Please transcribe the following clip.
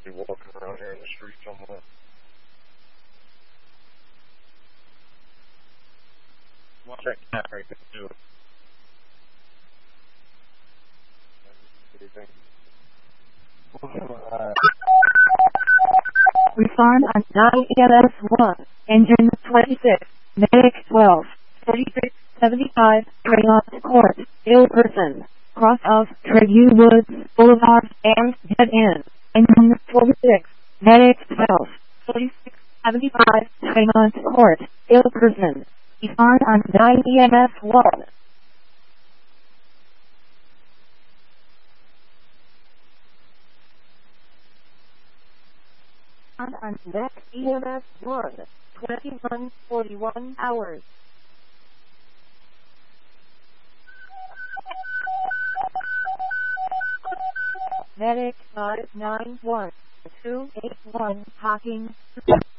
Be walking around here in the street somewhere. Watch that cat right there, too. We farm on 9 EMS1, engine 26, medic 12, 4675, Rayon Court, ill person, cross of Tribune Woods, Boulevard, and dead end, engine 46, medic 12, 4675, Rayon Court, ill person. We farm on 9 EMS1. On next EMS 1, 2141 hours. Medic 591281 Hawking.